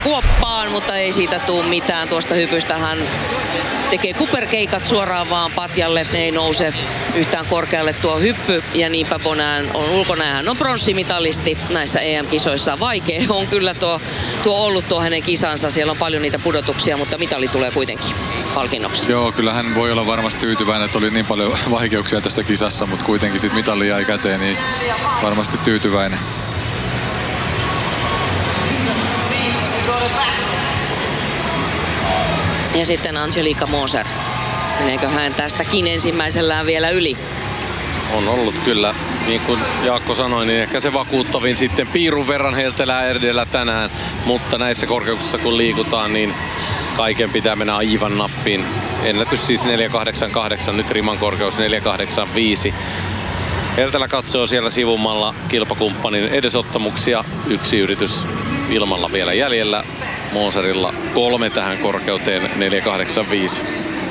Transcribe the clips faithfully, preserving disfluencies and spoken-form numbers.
kuoppaan, mutta ei siitä tule mitään. Tuosta hypystä hän tekee kuperkeikat suoraan vaan patjalle. Ei nouse yhtään korkealle tuo hyppy. Ja niinpä Bonään on ulkona. Hän on pronssimitalisti näissä E M-kisoissa. Vaikea on kyllä tuo, tuo ollut tuo hänen kisansa. Siellä on paljon niitä pudotuksia, mutta mitali tulee kuitenkin palkinnoksi. Joo, kyllä hän voi olla varmasti tyytyväinen, että oli niin paljon vaikeuksia tässä kisassa, mutta kuitenkin sitten mitali jäi käteen, niin varmasti tyytyväinen. Ja sitten Angelika Moser. Meneekö hän tästäkin ensimmäisellään vielä yli? On ollut kyllä, niin kuin Jaakko sanoi, niin ehkä se vakuuttavin sitten piirun verran heltelää edellä tänään. Mutta näissä korkeuksissa kun liikutaan, niin kaiken pitää mennä aivan nappiin. Ennätys siis neljä kahdeksan kahdeksan, nyt riman korkeus neljä kahdeksan viisi. Heltelä katsoo siellä sivummalla kilpakumppanin edesottamuksia. Yksi yritys Vilmalla vielä jäljellä. Moserilla kolme tähän korkeuteen neljä kahdeksan viisi.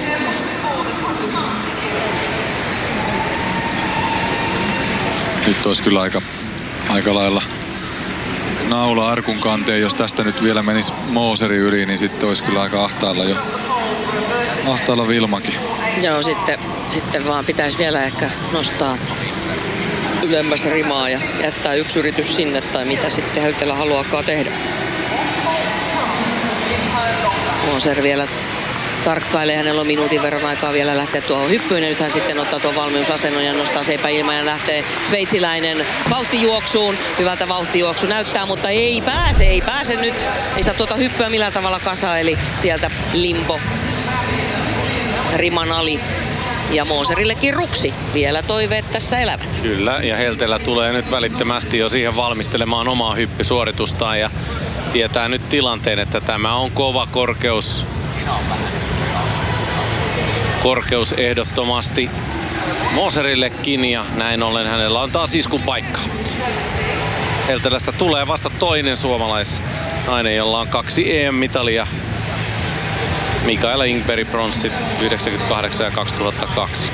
Nyt olisi kyllä aika, aika lailla naula arkun kanteen. Jos tästä nyt vielä menisi Moseri yli, niin sitten olisi kyllä aika ahtaalla jo. Ahtaalla Vilmakin. Joo, sitten, sitten vaan pitäisi vielä ehkä nostaa ylemmäs rimaa ja jättää yksi yritys sinne tai mitä sitten Heltelä haluaakaan tehdä. Moser vielä tarkkailee, hänellä on minuutin verran aikaa vielä lähteä tuohon hyppyyn ja nyt hän sitten ottaa tuon valmiusasennon ja nostaa seipä ilman ja lähtee sveitsiläinen vauhtijuoksuun. Hyvältä vauhtijuoksu näyttää, mutta ei pääse, ei pääse nyt. Ei saa tuota hyppyä millään tavalla kasaan, eli sieltä limbo riman ali. Ja Moserillekin ruksi. Vielä toiveet tässä elävät. Kyllä, ja Heltelä tulee nyt välittömästi jo siihen valmistelemaan omaa hyppysuoritustaan ja tietää nyt tilanteen, että tämä on kova korkeus. Korkeus ehdottomasti Moserillekin ja näin ollen hänellä on taas iskun paikka. Heltelästä tulee vasta toinen suomalaisnainen, jolla on kaksi E M-mitalia. Mikaela Ingberg pronssit yhdeksänkymmentäkahdeksan ja kaksituhattakaksi.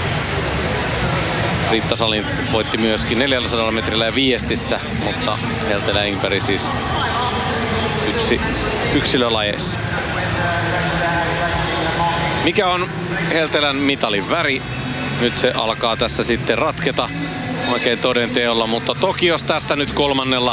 Riitta Salin voitti myöskin neljäsataa metrillä ja viestissä, mutta Heltelä Ingberg siis yksi, yksilölajeissa. Mikä on Heltelän mitalin väri? Nyt se alkaa tässä sitten ratketa oikein toden teolla, mutta Tokios tästä nyt kolmannella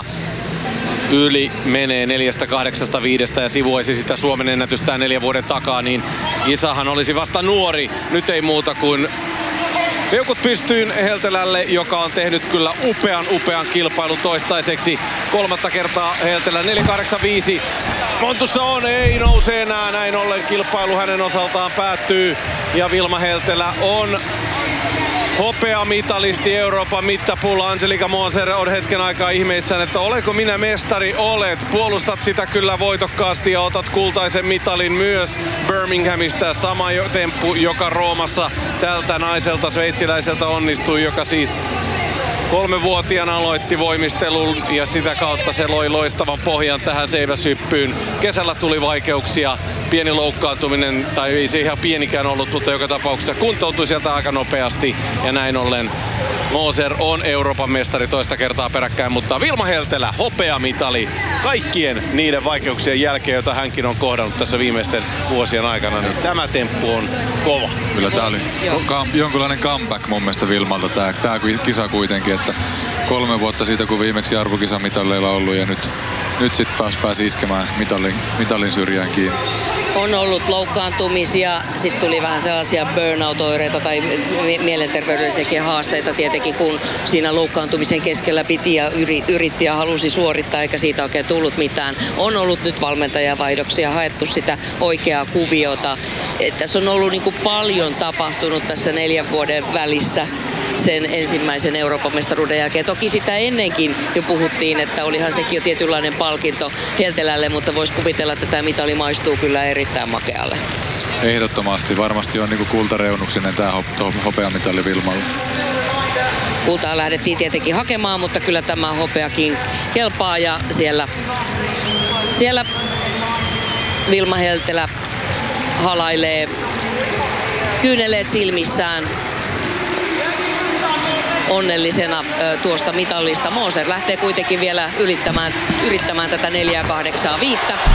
yli menee neljästä kahdeksasta viidestä ja sivuaisi sitä Suomen ennätystään neljän vuoden takaa, niin kisahan olisi vasta nuori. Nyt ei muuta kuin peukut pystyyn Heltelälle, joka on tehnyt kyllä upean upean kilpailun toistaiseksi. Kolmatta kertaa Heltelä neljä kahdeksan viisi. Montussa on, ei nouse enää, näin ollen kilpailu hänen osaltaan päättyy. Ja Vilma Heltelä on hopeamitalisti Euroopan mittapuulla. Angelika Moser on hetken aikaa ihmeissään, että olenko minä mestari? Olet. Puolustat sitä kyllä voitokkaasti ja otat kultaisen mitalin myös Birminghamista. Sama temppu, joka Roomassa tältä naiselta, sveitsiläiseltä onnistui, joka siis kolmevuotiaana aloitti voimistelun ja sitä kautta se loi loistavan pohjan tähän seiväshyppyyn. Kesällä tuli vaikeuksia, pieni loukkaantuminen, tai ei se ihan pienikään ollut, mutta joka tapauksessa kuntoutui sieltä aika nopeasti ja näin ollen Moser on Euroopan mestari toista kertaa peräkkäin, mutta Vilma Heltelä, hopeamitali kaikkien niiden vaikeuksien jälkeen, joita hänkin on kohdannut tässä viimeisten vuosien aikana, niin tämä temppu on kova. Kyllä tää oli jonkunlainen comeback mun mielestä Vilmalta tää, tää kisa kuitenkin, että kolme vuotta siitä kun viimeksi arvokisamitaleilla ollut ja nyt, nyt sitten taas pääsi iskemään mitalin, mitalin syrjään kiinni. On ollut loukkaantumisia, sitten tuli vähän sellaisia burnout-oireita tai mielenterveydellisiäkin haasteita tietenkin, kun siinä loukkaantumisen keskellä piti ja yritti ja halusi suorittaa, eikä siitä oikein tullut mitään. On ollut nyt valmentajavaihdoksia, haettu sitä oikeaa kuviota. Et tässä on ollut niin kuin paljon tapahtunut tässä neljän vuoden välissä sen ensimmäisen Euroopan mestaruuden jälkeen. Toki sitä ennenkin jo puhuttiin, että olihan sekin jo tietynlainen palkinto Heltelälle, mutta voisi kuvitella, että tämä mitali maistuu kyllä erittäin makealle. Ehdottomasti. Varmasti on niinku kultareunuksinen tämä hopeamitali Vilmalla. Kultaa lähdettiin tietenkin hakemaan, mutta kyllä tämä hopeakin kelpaa ja siellä, siellä Vilma Heltelä halailee kyyneleet silmissään onnellisena ö, tuosta mitallista. Moser lähtee kuitenkin vielä yrittämään, yrittämään tätä neljä kahdeksan viisi.